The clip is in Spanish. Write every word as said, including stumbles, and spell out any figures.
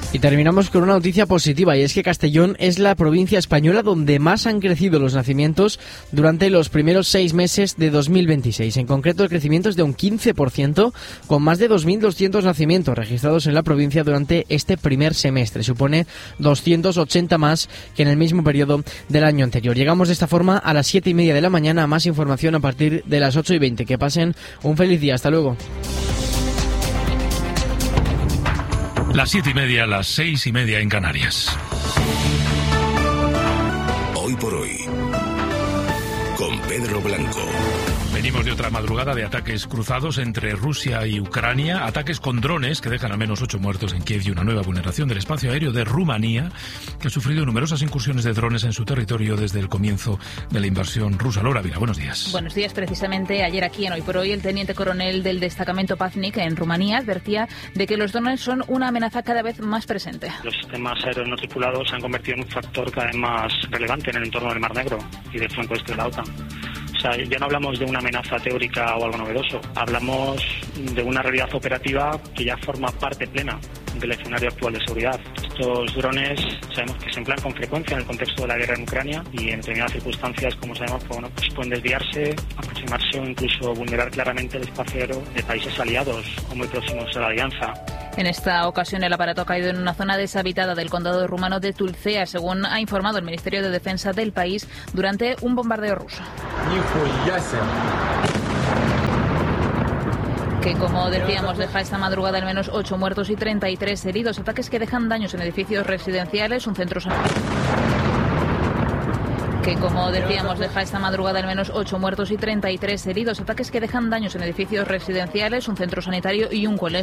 Y terminamos con una noticia positiva, y es que Castellón es la provincia española donde más han crecido los nacimientos durante los primeros seis meses de dos mil veintiséis. En concreto, el crecimiento es de un quince por ciento, con más de dos mil doscientos nacimientos registrados en la provincia durante este primer semestre. Supone doscientos ochenta más que en el mismo periodo del año anterior. Llegamos de esta forma a las siete y media de la mañana. Más información a partir de las ocho y veinte. Que pasen un feliz día. Hasta luego. Las siete y media, las seis y media en Canarias. Hoy por hoy, con Pedro Blanco. Venimos de otra madrugada de ataques cruzados entre Rusia y Ucrania, ataques con drones que dejan al menos ocho muertos en Kiev y una nueva vulneración del espacio aéreo de Rumanía, que ha sufrido numerosas incursiones de drones en su territorio desde el comienzo de la invasión rusa. Laura Ávila, buenos días. Buenos días. Precisamente ayer aquí en Hoy por Hoy, el teniente coronel del destacamento Paznik en Rumanía advertía de que los drones son una amenaza cada vez más presente. Los sistemas aéreos no tripulados se han convertido en un factor cada vez más relevante en el entorno del Mar Negro y del flanco este de la OTAN. O sea, ya no hablamos de una amenaza teórica o algo novedoso, hablamos de una realidad operativa que ya forma parte plena del escenario actual de seguridad. Estos drones sabemos que se emplean con frecuencia en el contexto de la guerra en Ucrania y en determinadas circunstancias, como sabemos, pues, bueno, pues pueden desviarse, aproximarse o incluso vulnerar claramente el espacio aéreo de países aliados o muy próximos a la alianza. En esta ocasión el aparato ha caído en una zona deshabitada del condado rumano de Tulcea, según ha informado el Ministerio de Defensa del país, durante un bombardeo ruso. Que, como decíamos, deja esta madrugada al menos ocho muertos y treinta y tres heridos. Ataques que dejan daños en edificios residenciales, un centro sanitario. Que, como decíamos, deja esta madrugada al menos ocho muertos y treinta y tres heridos. Ataques que dejan daños en edificios residenciales, un centro sanitario y un colegio.